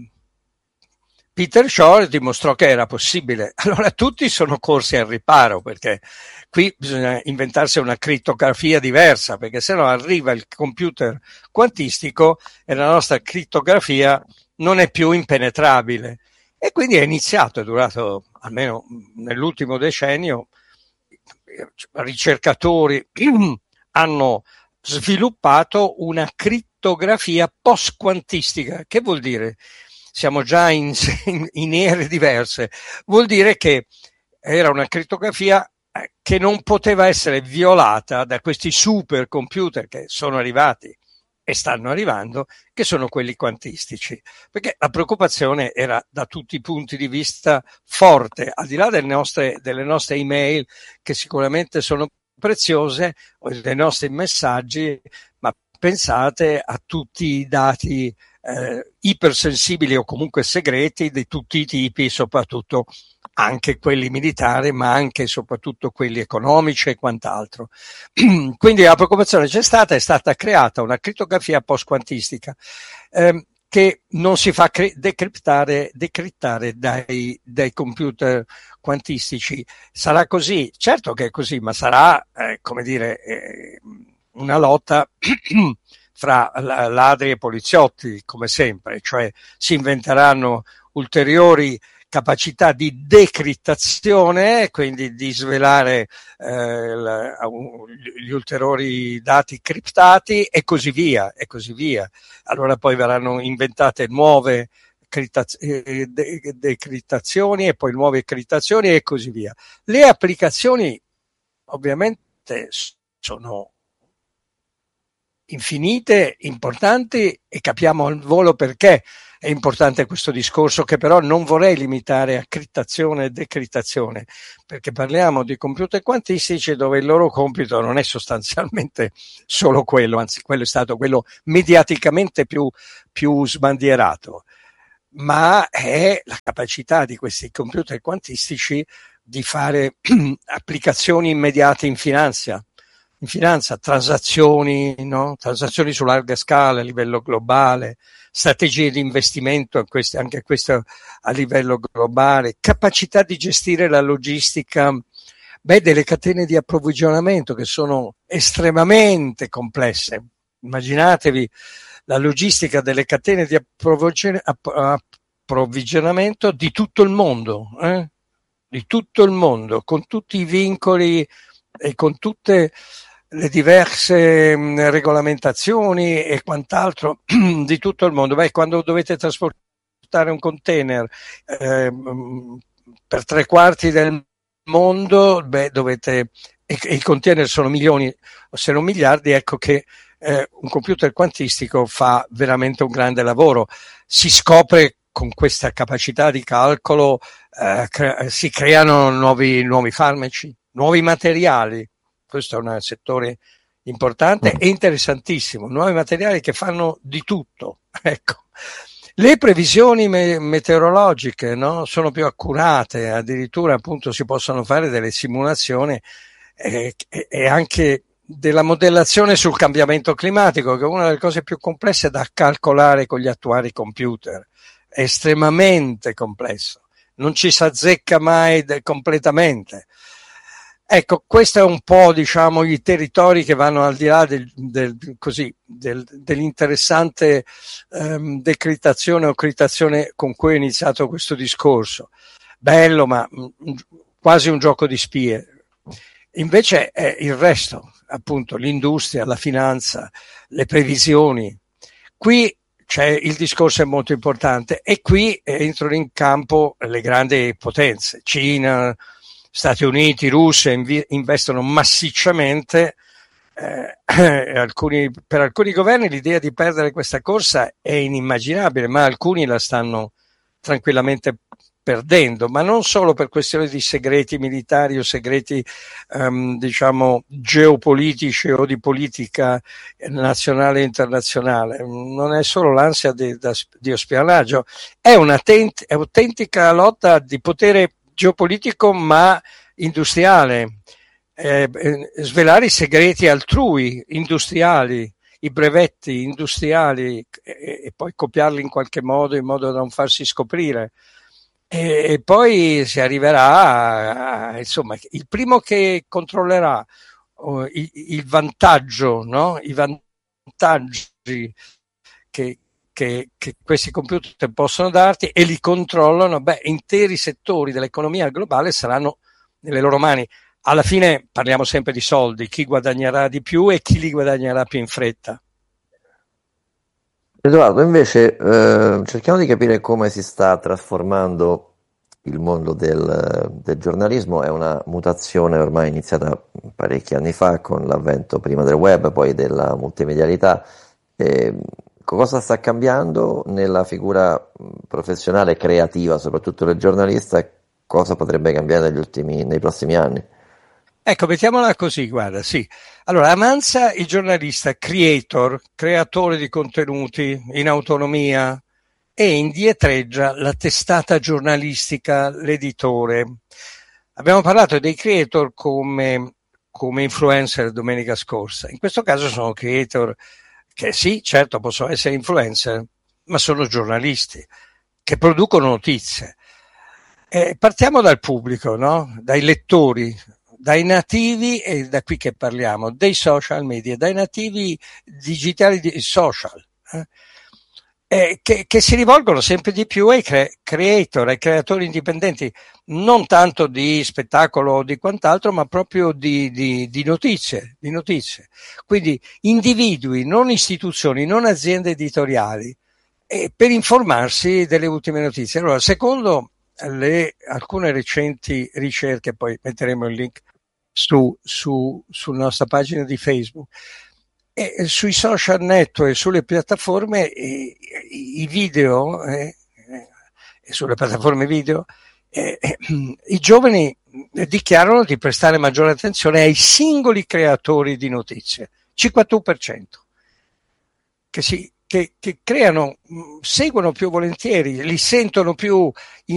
Peter Shor dimostrò che era possibile. Allora tutti sono corsi al riparo, perché qui bisogna inventarsi una crittografia diversa, perché se no arriva il computer quantistico e la nostra crittografia non è più impenetrabile. E quindi è iniziato, è durato almeno nell'ultimo decennio, ricercatori hanno sviluppato una crittografia post-quantistica. Che vuol dire? Siamo già in, in ere diverse. Vuol dire che era una crittografia che non poteva essere violata da questi supercomputer che sono arrivati e stanno arrivando, che sono quelli quantistici. Perché la preoccupazione era da tutti i punti di vista forte, al di là delle nostre, delle nostre email, che sicuramente sono preziose, o dei nostri messaggi, ma pensate a tutti i dati eh, ipersensibili o comunque segreti di tutti i tipi, soprattutto anche quelli militari, ma anche e soprattutto quelli economici e quant'altro. Quindi la preoccupazione c'è stata, è stata creata una crittografia post-quantistica ehm, che non si fa cre- decriptare, decriptare dai, dai computer quantistici. Sarà così? Certo che è così, ma sarà, eh, come dire, eh, una lotta fra ladri e poliziotti, come sempre, cioè si inventeranno ulteriori capacità di decrittazione, quindi di svelare eh, la, gli ulteriori dati criptati e così via, e così via. Allora poi verranno inventate nuove decrittazioni e poi nuove crittazioni e così via. Le applicazioni ovviamente sono infinite, importanti, e capiamo al volo perché è importante questo discorso, che però non vorrei limitare a crittazione e decrittazione, perché parliamo di computer quantistici dove il loro compito non è sostanzialmente solo quello, anzi quello è stato quello mediaticamente più, più sbandierato, ma è la capacità di questi computer quantistici di fare applicazioni immediate in finanza, in finanza, transazioni, no? Transazioni su larga scala a livello globale, strategie di investimento, anche questo a livello globale, capacità di gestire la logistica, beh, delle catene di approvvigionamento che sono estremamente complesse. Immaginatevi la logistica delle catene di approvvigionamento di tutto il mondo, eh? di tutto il mondo, con tutti i vincoli e con tutte le diverse mh, regolamentazioni e quant'altro di tutto il mondo. Beh, quando dovete trasportare un container eh, per tre quarti del mondo, beh, dovete, e, e i container sono milioni o se non miliardi, ecco che eh, un computer quantistico fa veramente un grande lavoro. Si scopre con questa capacità di calcolo eh, cre- si creano nuovi, nuovi farmaci, nuovi materiali. Questo è un settore importante e interessantissimo, nuovi materiali che fanno di tutto. Ecco. Le previsioni me- meteorologiche, no? Sono più accurate, addirittura appunto si possono fare delle simulazioni eh, e anche della modellazione sul cambiamento climatico, che è una delle cose più complesse da calcolare con gli attuali computer. È estremamente complesso, non ci si azzecca mai de- completamente. Ecco, questo è un po', diciamo, i territori che vanno al di là del, del, così, del, dell'interessante ehm, decrittazione o crittazione con cui ho iniziato questo discorso. Bello, ma mh, quasi un gioco di spie. Invece è il resto, appunto, l'industria, la finanza, le previsioni. Qui c'è il discorso è molto importante e qui entrano in campo le grandi potenze, Cina, Stati Uniti, Russia invi- investono massicciamente. Eh, alcuni, per alcuni governi l'idea di perdere questa corsa è inimmaginabile, ma alcuni la stanno tranquillamente perdendo, ma non solo per questioni di segreti militari o segreti um, diciamo geopolitici o di politica nazionale e internazionale. Non è solo l'ansia di, di spionaggio, è un'autentica lotta di potere geopolitico ma industriale, eh, svelare i segreti altrui industriali, i brevetti industriali e, e poi copiarli in qualche modo in modo da non farsi scoprire. E, e poi si arriverà a, a, insomma, il primo che controllerà oh, il, il vantaggio, no? I vantaggi che Che, che questi computer possono darti e li controllano, beh, interi settori dell'economia globale saranno nelle loro mani. Alla fine parliamo sempre di soldi, chi guadagnerà di più e chi li guadagnerà più in fretta. Edoardo, invece eh, cerchiamo di capire come si sta trasformando il mondo del, del giornalismo. È una mutazione ormai iniziata parecchi anni fa con l'avvento prima del web, poi della multimedialità. Eh, cosa sta cambiando nella figura professionale creativa, soprattutto del giornalista, e cosa potrebbe cambiare negli ultimi, nei prossimi anni? Ecco, mettiamola così, guarda, sì. Allora, avanza il giornalista creator, creatore di contenuti in autonomia, e indietreggia la testata giornalistica, l'editore. Abbiamo parlato dei creator come, come influencer domenica scorsa. In questo caso sono creator che sì, certo, possono essere influencer, ma sono giornalisti che producono notizie. Eh, partiamo dal pubblico, no? Dai lettori, dai nativi, e da qui che parliamo, dei social media, dai nativi digitali di social. Eh? eh, che, che si rivolgono sempre di più ai cre- creator, ai creatori indipendenti, non tanto di spettacolo o di quant'altro, ma proprio di, di, di notizie, di notizie. Quindi individui, non istituzioni, non aziende editoriali, eh, per informarsi delle ultime notizie. Allora, secondo le, alcune recenti ricerche, poi metteremo il link su, su, sulla nostra pagina di Facebook, e sui social network e sulle piattaforme eh, i video eh, eh, sulle piattaforme video eh, eh, i giovani dichiarano di prestare maggiore attenzione ai singoli creatori di notizie, cinquantuno per cento, che si che, che creano, seguono più volentieri, li sentono più in